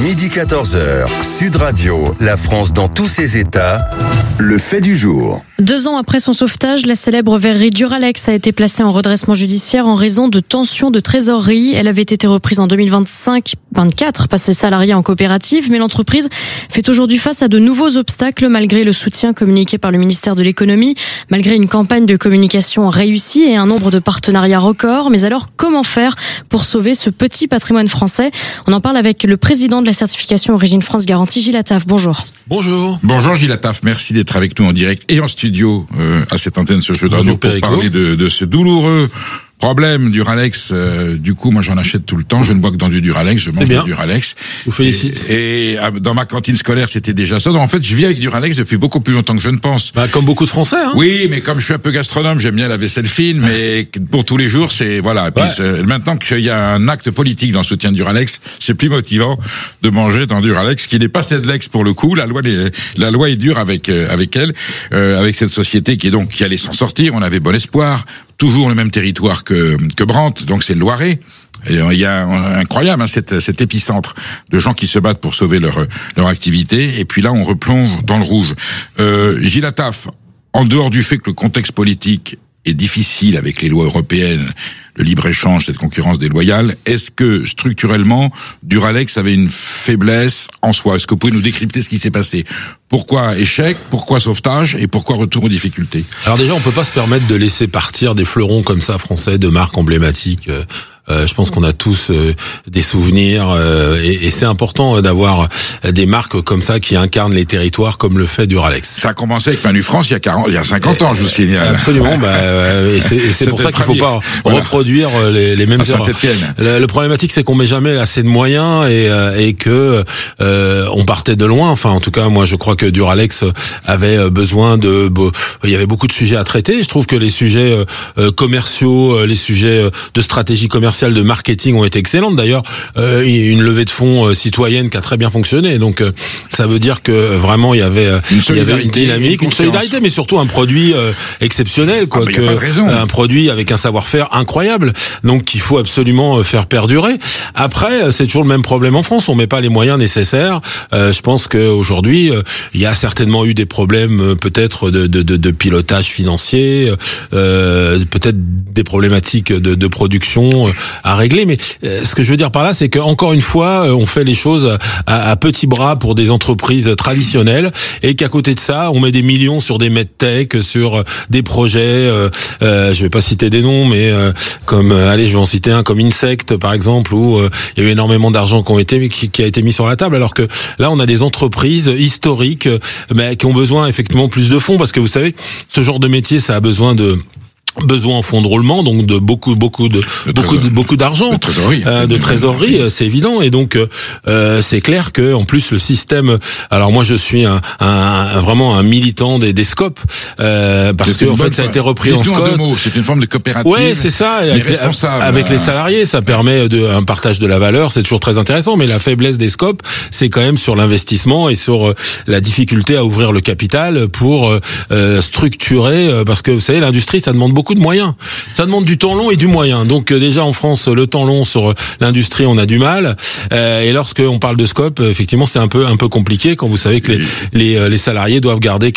Midi 14h, Sud Radio, la France dans tous ses états, le fait du jour. 2 ans après son sauvetage, la célèbre verrerie Duralex a été placée en redressement judiciaire en raison de tensions de trésorerie. Elle avait été reprise en 2024, passée salariée en coopérative, mais l'entreprise fait aujourd'hui face à de nouveaux obstacles malgré le soutien communiqué par le ministère de l'économie, malgré une campagne de communication réussie et un nombre de partenariats records. Mais alors, comment faire pour sauver ce petit patrimoine français? On en parle avec le président de la certification Origine France Garantie, Gilles Attaf. Bonjour. Bonjour. Bonjour Gilles Attaf, merci d'être avec nous en direct et en studio à cette antenne sur Sud Radio pour parler de ce douloureux problème Duralex. Du coup, moi j'en achète tout le temps, je ne bois que dans du Duralex, je mange du Duralex. Je vous félicite. Et dans ma cantine scolaire, c'était déjà ça. Donc, en fait, je vis avec Duralex depuis beaucoup plus longtemps que je ne pense. Bah, comme beaucoup de Français, hein. Oui, mais comme je suis un peu gastronome, j'aime bien la vaisselle fine, mais pour tous les jours, c'est voilà. Et puis maintenant qu'il y a un acte politique dans le soutien de Duralex, c'est plus motivant de manger dans Duralex, qui n'est pas Sedlex pour le coup. La loi est dure avec elle, avec cette société qui allait s'en sortir. On avait bon espoir. Toujours le même territoire que Brandt, donc c'est le Loiret. Et il y a incroyable cet épicentre de gens qui se battent pour sauver leur activité. Et puis là, on replonge dans le rouge. Gilles Attaf, en dehors du fait que le contexte politique est difficile avec les lois européennes, le libre-échange, cette concurrence déloyale, est-ce que structurellement, Duralex avait une faiblesse en soi? Est-ce que vous pouvez nous décrypter ce qui s'est passé? Pourquoi échec? Pourquoi sauvetage? Et pourquoi retour aux difficultés? Alors déjà, on peut pas se permettre de laisser partir des fleurons comme ça français, de marques emblématiques. Je pense qu'on a tous des souvenirs et c'est important d'avoir des marques comme ça qui incarnent les territoires comme le fait Duralex. Ça a commencé avec Manu France il y a 50 ans, je vous signale. Absolument, et c'est pour ça qu'il faut pas reproduire les mêmes erreurs. Le problématique, c'est qu'on met jamais assez de moyens et que on partait de loin. Enfin, en tout cas, moi, je crois que Duralex avait besoin il y avait beaucoup de sujets à traiter. Je trouve que les sujets commerciaux, les sujets de stratégie commerciale, de marketing ont été excellentes. D'ailleurs, une levée de fonds citoyenne qui a très bien fonctionné. Donc, ça veut dire que vraiment il y avait une dynamique, une solidarité, mais surtout un produit exceptionnel, quoi. Un produit avec un savoir-faire incroyable. Donc, qu'il faut absolument faire perdurer. Après, c'est toujours le même problème en France. On met pas les moyens nécessaires. Je pense qu'aujourd'hui, il y a certainement eu des problèmes, peut-être de pilotage financier, peut-être des problématiques de production à régler, mais ce que je veux dire par là, c'est que encore une fois, on fait les choses à petits bras pour des entreprises traditionnelles, et qu'à côté de ça, on met des millions sur des medtech, sur des projets. Je vais pas citer des noms, mais comme je vais en citer un comme Insect par exemple, où il y a eu énormément d'argent qui a été mis sur la table, alors que là, on a des entreprises historiques, mais qui ont besoin effectivement plus de fonds, parce que vous savez, ce genre de métier, ça a besoin en fonds de roulement, donc de beaucoup d'argent, de trésorerie, c'est évident. Et donc c'est clair que en plus le système. Alors moi je suis vraiment un militant des scopes, parce que en fait ça a été repris en scope. C'est une forme de coopérative. Ouais, c'est ça. Avec les salariés, ça permet un partage de la valeur. C'est toujours très intéressant. Mais la faiblesse des scopes, c'est quand même sur l'investissement et sur la difficulté à ouvrir le capital pour structurer, parce que vous savez, l'industrie, ça demande beaucoup de moyens. Ça demande du temps long et du moyen. Donc déjà en France, le temps long sur l'industrie, on a du mal. Et lorsque on parle de scope, effectivement, c'est un peu compliqué quand vous savez que les salariés doivent garder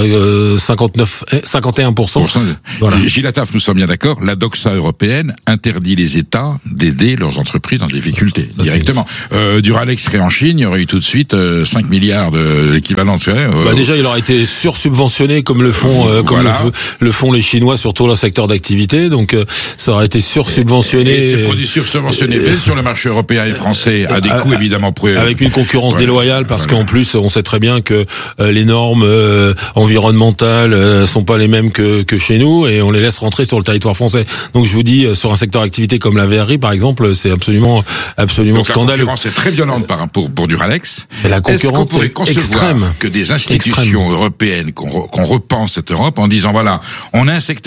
51%. Voilà. Gilles Attaf, nous sommes bien d'accord. La doxa européenne interdit les États d'aider leurs entreprises en difficulté directement. Duralex serait en Chine, il y aurait eu tout de suite 5 milliards de l'équivalent. Déjà, il aurait été sursubventionné comme le font le font les Chinois sur tout leur secteur d'activité, donc ça aurait été sursubventionné. Et ces produits sursubventionnés sur le marché européen et français à des coûts évidemment avec une concurrence déloyale, parce qu'en plus on sait très bien que les normes environnementales sont pas les mêmes que chez nous, et on les laisse rentrer sur le territoire français. Donc je vous dis, sur un secteur d'activité comme la verrerie par exemple, c'est absolument scandaleux. La concurrence est très violente pour Duralex. Et la concurrence est-ce qu'on pourrait concevoir que des institutions européennes qu'on repense cette Europe en disant voilà, on a un secteur industriel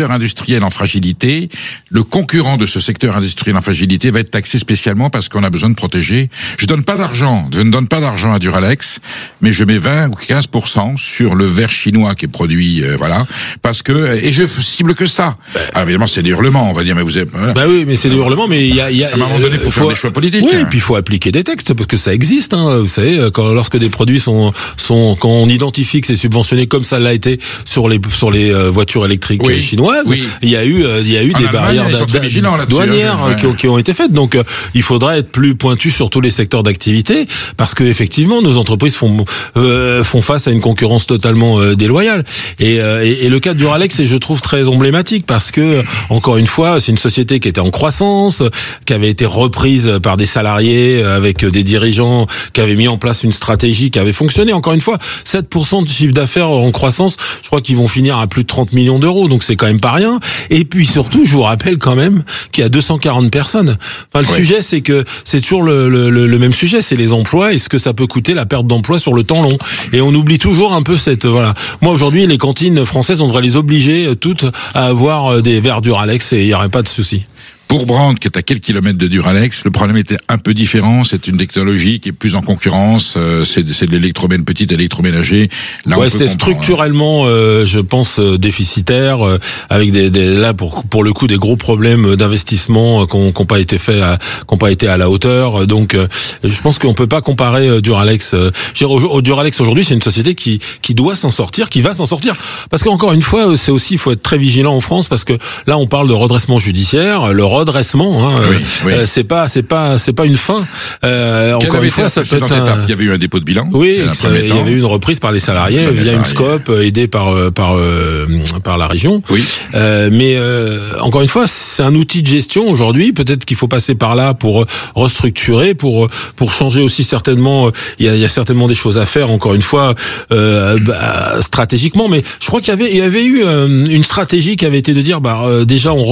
industriel en fragilité, le concurrent de ce secteur industriel en fragilité va être taxé spécialement parce qu'on a besoin de protéger. Je ne donne pas d'argent à Duralex, mais je mets 20 ou 15% sur le verre chinois qui est produit, parce que, et je cible que ça. Alors, évidemment, c'est des hurlements, on va dire, mais vous êtes, voilà. Bah oui, mais c'est des hurlements, mais il y a, à un moment donné, il faut faire des choix politiques. Oui, et puis il faut appliquer des textes, parce que ça existe, hein. Vous savez, lorsque des produits sont, quand on identifie que c'est subventionné comme ça l'a été sur les voitures électriques chinoises, il y a eu des barrières douanières qui ont été faites. Donc, il faudra être plus pointu sur tous les secteurs d'activité, parce que effectivement, nos entreprises font face à une concurrence totalement déloyale. Et le cas de Duralex est, je trouve, très emblématique, parce que, encore une fois, c'est une société qui était en croissance, qui avait été reprise par des salariés, avec des dirigeants qui avaient mis en place une stratégie qui avait fonctionné. Encore une fois, 7% de chiffre d'affaires en croissance, je crois qu'ils vont finir à plus de 30 millions d'euros, donc c'est quand même pas rien. Et puis surtout, je vous rappelle quand même qu'il y a 240 personnes. Enfin, le sujet, c'est que c'est toujours le même sujet, c'est les emplois et ce que ça peut coûter la perte d'emploi sur le temps long. Et on oublie toujours un peu voilà. Moi, aujourd'hui, les cantines françaises, on devrait les obliger toutes à avoir des verres Duralex et il n'y aurait pas de souci. Pour Brandt, qui est à quelques kilomètres de Duralex, le problème était un peu différent. C'est une technologie qui est plus en concurrence. C'est de l'électromène, petit électroménager. Là, c'était structurellement, je pense, déficitaire, avec là pour le coup des gros problèmes d'investissement qui n'ont pas été faits, qui n'ont pas été à la hauteur. Donc, je pense qu'on peut pas comparer Duralex. Duralex aujourd'hui, c'est une société qui doit s'en sortir, qui va s'en sortir. Parce qu'encore une fois, c'est aussi, il faut être très vigilant en France, parce que là, on parle de redressement judiciaire. Le redressement, c'est pas une fin. Encore une fois, ça peut être il y avait eu un dépôt de bilan. Oui, il y avait eu une reprise par les salariés via une scope aidée par la région. Oui. Mais encore une fois, c'est un outil de gestion aujourd'hui. Peut-être qu'il faut passer par là pour restructurer, pour changer aussi certainement. Il y a certainement des choses à faire. Encore une fois, stratégiquement. Mais je crois qu'il y avait eu une stratégie qui avait été de dire, déjà on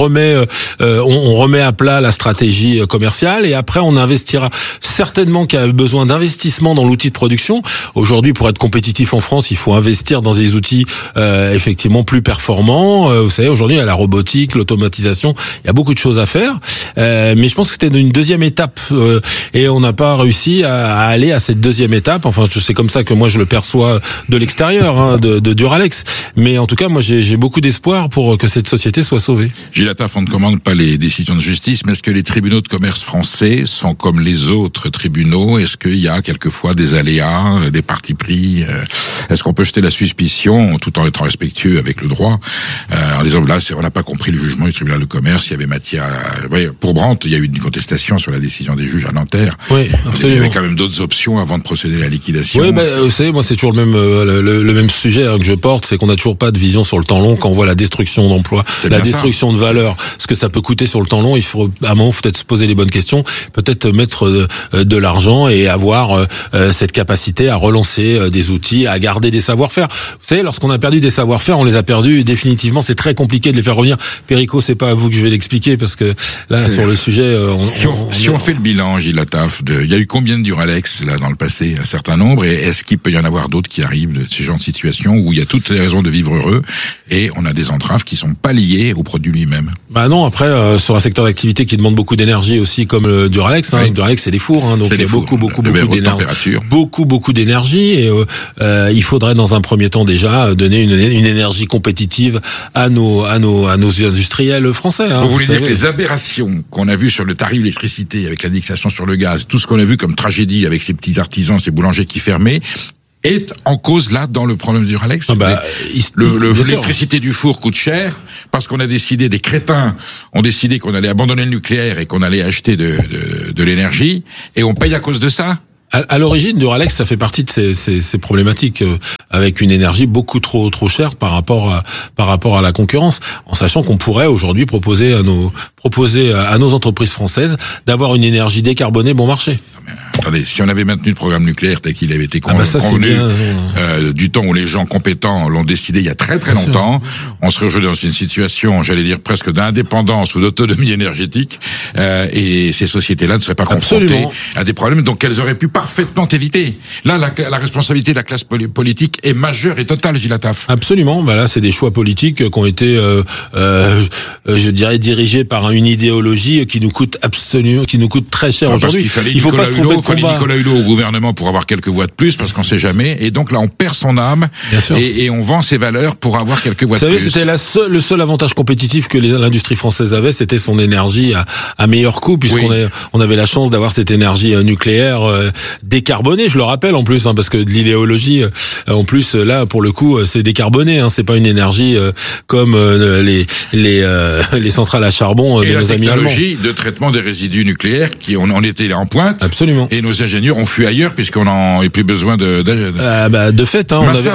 remet à plat la stratégie commerciale et après on investira certainement qu'il y a besoin d'investissement dans l'outil de production. Aujourd'hui, pour être compétitif en France, il faut investir dans des outils effectivement plus performants. Vous savez, aujourd'hui, il y a la robotique, l'automatisation, il y a beaucoup de choses à faire. Mais je pense que c'était une deuxième étape et on n'a pas réussi à aller à cette deuxième étape. Enfin, c'est comme ça que moi je le perçois de l'extérieur, de Duralex. Mais en tout cas, moi j'ai beaucoup d'espoir pour que cette société soit sauvée. Gilles Attaf, on ne commande pas les décisions de justice, mais est-ce que les tribunaux de commerce français sont comme les autres tribunaux? Est-ce qu'il y a quelquefois des aléas, des partis pris? Est-ce qu'on peut jeter la suspicion tout en étant respectueux avec le droit, en disant là, on n'a pas compris le jugement du tribunal de commerce, il y avait matière pour Brandt, il y a eu une contestation sur la décision des juges à Nanterre. Oui, absolument. Il y avait quand même d'autres options avant de procéder à la liquidation. Oui, vous savez, moi c'est toujours le même sujet que je porte, c'est qu'on n'a toujours pas de vision sur le temps long quand on voit la destruction d'emplois, la destruction de valeur, ce que ça peut coûter sur le temps long. Il faut à un moment peut-être se poser les bonnes questions, peut-être mettre de l'argent et avoir cette capacité à relancer des outils, à garder des savoir-faire. Vous savez, lorsqu'on a perdu des savoir-faire, on les a perdus définitivement. C'est très compliqué de les faire revenir. Perico, c'est pas à vous que je vais l'expliquer parce que là sur le sujet, si on fait le bilan, Gilles Attaf, il y a eu combien de Duralex là dans le passé, un certain nombre, et est-ce qu'il peut y en avoir d'autres qui arrivent de ces genres de situations où il y a toutes les raisons de vivre heureux et on a des entraves qui sont pas liées au produit lui-même? Non, après sur un secteur d'activité qui demande beaucoup d'énergie aussi, comme Duralex. Oui. Duralex, c'est des fours, donc il y a beaucoup d'énergie. Beaucoup d'énergie. Et il faudrait dans un premier temps déjà donner une énergie compétitive à nos industriels français. Vous voulez dire que les aberrations qu'on a vues sur le tarif de l'électricité, avec l'indexation sur le gaz, tout ce qu'on a vu comme tragédie avec ces petits artisans, ces boulangers qui fermaient, est en cause là dans le problème du Duralex. L'électricité du four coûte cher parce qu'on a décidé, des crétins ont décidé qu'on allait abandonner le nucléaire et qu'on allait acheter de l'énergie, et on paye à cause de ça. À l'origine, Duralex, ça fait partie de ces problématiques avec une énergie beaucoup trop chère par rapport à la concurrence, en sachant qu'on pourrait aujourd'hui proposer à nos entreprises françaises d'avoir une énergie décarbonée bon marché. attendez, si on avait maintenu le programme nucléaire tel qu'il avait été convenu, du temps où les gens compétents l'ont décidé il y a très très longtemps, on serait aujourd'hui dans une situation, j'allais dire presque d'indépendance ou d'autonomie énergétique, et ces sociétés-là ne seraient pas confrontées à des problèmes donc qu'elles auraient pu parfaitement éviter. Là, la responsabilité de la classe politique est majeure et totale, Gilles Attaf. Absolument. Bah là, c'est des choix politiques qui ont été, je dirais, dirigés par une idéologie qui nous coûte très cher aujourd'hui. Il faut pas se tromper de combat. Nicolas Hulot au gouvernement pour avoir quelques voix de plus, parce qu'on sait jamais. Et donc là, on perd son âme et on vend ses valeurs pour avoir quelques voix de plus. Vous savez, c'était le seul avantage compétitif que l'industrie française avait, c'était son énergie à meilleur coût, puisqu'on avait la chance d'avoir cette énergie nucléaire décarbonée. Je le rappelle en plus, parce que de l'idéologie, en plus là, pour le coup, c'est décarboné. C'est pas une énergie comme les centrales à charbon de nos amis allemands. Et la technologie de traitement des résidus nucléaires, on était en pointe. Absolument. Et nos ingénieurs ont fui ailleurs puisqu'on n'en a plus besoin de fait,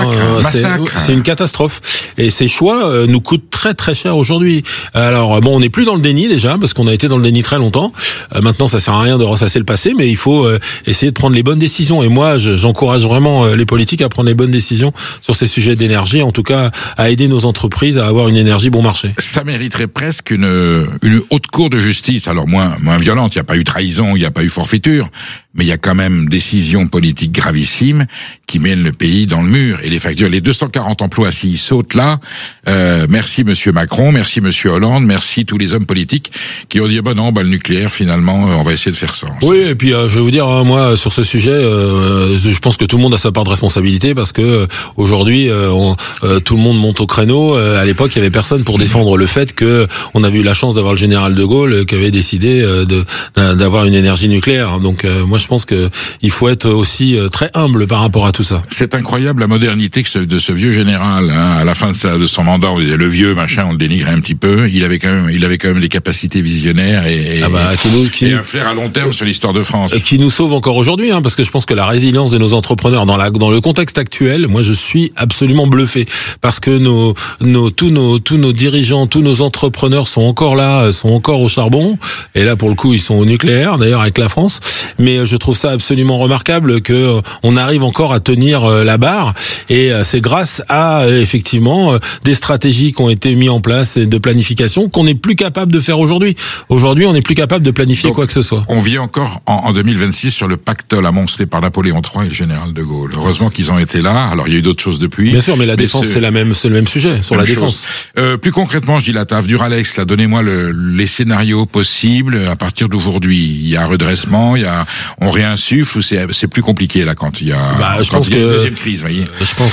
c'est une catastrophe. Et ces choix nous coûtent très très cher aujourd'hui. Alors on n'est plus dans le déni déjà, parce qu'on a été dans le déni très longtemps. Maintenant, ça sert à rien de ressasser le passé, mais il faut essayer de prendre les bonnes décisions. Et moi, j'encourage vraiment les politiques à prendre les bonnes décisions sur ces sujets d'énergie, en tout cas à aider nos entreprises à avoir une énergie bon marché. Ça mériterait presque une haute cour de justice, alors moins violente. Il n'y a pas eu trahison, il n'y a pas eu forfaiture, mais il y a quand même décisions politiques gravissimes qui mènent le pays dans le mur. Et les factures, les 240 emplois, s'ils sautent là, merci Monsieur Macron, merci Monsieur Hollande, merci tous les hommes politiques qui ont dit le nucléaire finalement, on va essayer de faire ça. Oui, et puis je vais vous dire, moi sur ce sujet, je pense que tout le monde a sa part de responsabilité, parce que aujourd'hui, tout le monde monte au créneau. À l'époque, il y avait personne pour défendre le fait que on avait eu la chance d'avoir le général de Gaulle qui avait décidé d'avoir une énergie nucléaire. Donc moi, je pense que il faut être aussi très humble par rapport à tout ça. C'est incroyable la modernité de ce vieux général. À la fin de son mandat, on disait le vieux machin, on le dénigrait un petit peu. Il avait quand même des capacités visionnaires et un flair à long terme sur l'histoire de France. Qui nous sauve encore aujourd'hui, parce que je pense que la résilience de nos entrepreneurs dans le contexte actuel, moi je suis absolument bluffé, parce que tous nos dirigeants, tous nos entrepreneurs sont encore là, sont encore au charbon, et là pour le coup ils sont au nucléaire, d'ailleurs avec la France. Mais je trouve ça absolument remarquable que on arrive encore à tenir la barre, et c'est grâce à effectivement des stratégies qui ont été mises en place et de planification qu'on n'est plus capable de faire aujourd'hui. Aujourd'hui, on n'est plus capable de planifier quoi que ce soit. On vit encore en 2026 sur le pactole amoncelé par Napoléon III et le général de Gaulle. Heureusement qu'ils ont été là. Alors il y a eu d'autres choses depuis. Bien sûr, mais la défense c'est le même sujet sur la défense. Plus concrètement, je dis la taf Duralex, là, donnez-moi les scénarios possibles à partir d'aujourd'hui. Il y a un redressement, on réinsuffle, ou c'est plus compliqué là quand il y a une deuxième crise, voyez.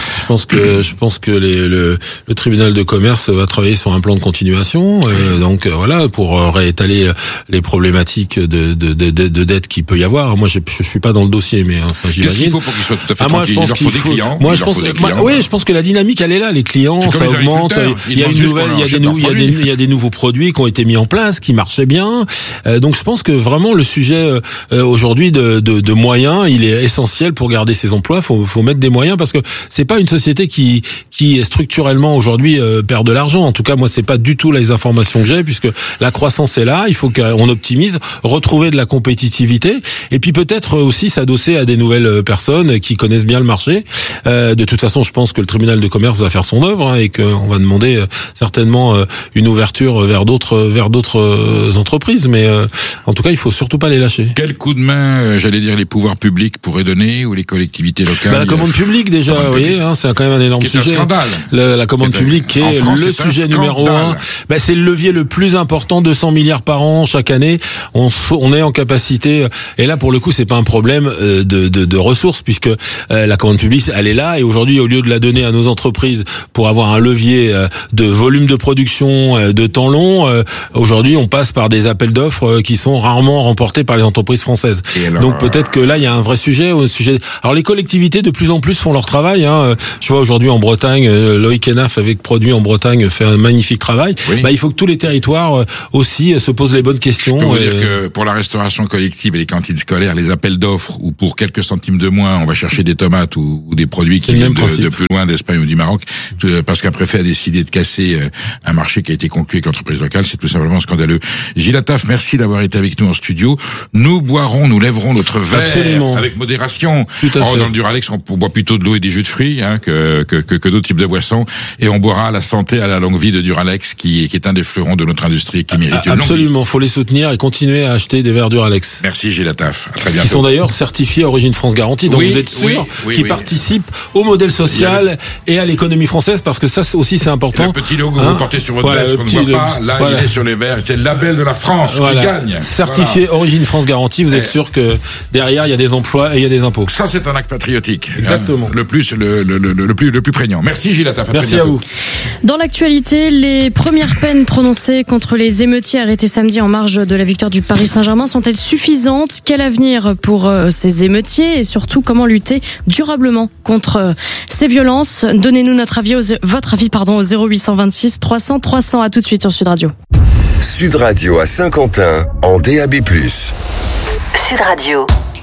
Je pense que le tribunal de commerce va travailler sur un plan de continuation, donc voilà, pour réétaler les problématiques de dette qu'il peut y avoir. Moi, je suis pas dans le dossier, mais j'imagine. Qu'est-ce qu'il faut pour qu'il soit tout à fait tranquille? Il leur faut des clients. Moi, je pense que la dynamique elle est là. Les clients, ça augmente. Il y a une nouvelle, il y a des nouveaux produits qui ont été mis en place, qui marchaient bien. Donc, je pense que vraiment le sujet aujourd'hui de moyens, il est essentiel pour garder ses emplois. Faut mettre des moyens, parce que c'est pas une société qui structurellement aujourd'hui perd de l'argent. En tout cas, moi, c'est pas du tout les informations que j'ai, puisque la croissance est là. Il faut qu'on optimise, retrouver de la compétitivité, et puis peut-être aussi s'adosser à des nouvelles personnes qui connaissent bien le marché. De toute façon, je pense que le tribunal de commerce va faire son œuvre, et qu'on va demander certainement une ouverture vers d'autres entreprises. Mais en tout cas, il faut surtout pas les lâcher. Quel coup de main, j'allais dire, les pouvoirs publics pourraient donner, ou les collectivités locales? La commande publique déjà, vous voyez, c'est quand même un énorme sujet. C'est un scandale. La commande publique qui est le sujet numéro 1. C'est le levier le plus important, 200 milliards par an chaque année. On est en capacité, et là pour le coup c'est pas un problème de ressources, puisque la commande publique elle est là, et aujourd'hui au lieu de la donner à nos entreprises pour avoir un levier de volume de production, de temps long, aujourd'hui on passe par des appels d'offres qui sont rarement remportés par les entreprises françaises. Donc peut-être que là il y a un vrai sujet. Alors les collectivités de plus en plus font leur travail. Je vois aujourd'hui en Bretagne, Loïc Henaf avec Produit en Bretagne fait un magnifique travail. Oui. Il faut que tous les territoires aussi se posent les bonnes questions. Je peux vous dire que pour la restauration collective et les cantines scolaires, les appels d'offres où pour quelques centimes de moins on va chercher des tomates ou des produits qui viennent de plus loin, d'Espagne ou du Maroc, parce qu'un préfet a décidé de casser un marché qui a été conclu avec l'entreprise locale, c'est tout simplement scandaleux. Gilles Attaf, merci d'avoir été avec nous en studio. Nous boirons, nous lèverons bouvrons notre verre avec modération. Dans le Duralex, on boit plutôt de l'eau et des jus de fruits que d'autres types de boissons, et on boira à la santé, à la longue vie de Duralex, qui est un des fleurons de notre industrie, qui mérite une longue vie. Absolument, faut les soutenir et continuer à acheter des verres Duralex. Merci Gilles Attaf, à très bientôt. Qui sont d'ailleurs certifiés Origine France Garantie, donc vous êtes sûr qu'ils participent au modèle social et à l'économie française, parce que ça aussi c'est important. Le petit logo que vous portez sur votre veste qu'on ne voit pas, là il est sur les verres, c'est le label de la France qui gagne. Certifié Origine France Garantie, vous êtes sûr que derrière il y a des emplois et il y a des impôts. Ça c'est un acte patriotique. Exactement. Le plus prégnant. Merci Gilles Attaf. Merci à vous. Dans l'actualité, les premières peines prononcées contre les émeutiers arrêtés samedi en marge de la victoire du Paris Saint-Germain sont-elles suffisantes? Quel avenir pour ces émeutiers et surtout comment lutter durablement contre ces violences? Donnez-nous votre avis au 0826 300 300. À tout de suite sur Sud Radio. Sud Radio à Saint-Quentin en DAB+. Sud Radio.